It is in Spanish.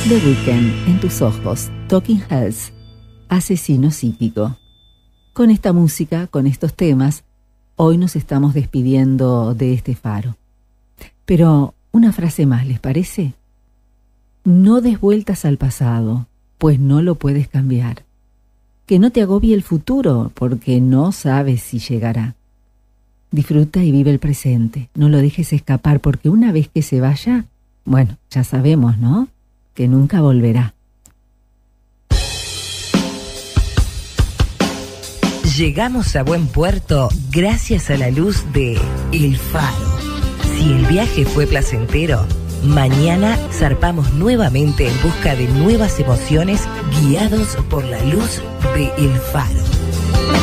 The Weeknd, en tus ojos, Talking Heads, Asesino Psíquico. Con esta música, con estos temas, hoy nos estamos despidiendo de este faro. Pero una frase más, ¿les parece? No des vueltas al pasado, pues no lo puedes cambiar. Que no te agobie el futuro, porque no sabes si llegará. Disfruta y vive el presente, no lo dejes escapar, porque una vez que se vaya, bueno, ya sabemos, ¿no?, que nunca volverá. Llegamos a buen puerto gracias a la luz de El Faro. Si el viaje fue placentero, mañana zarpamos nuevamente en busca de nuevas emociones, guiados por la luz de El Faro.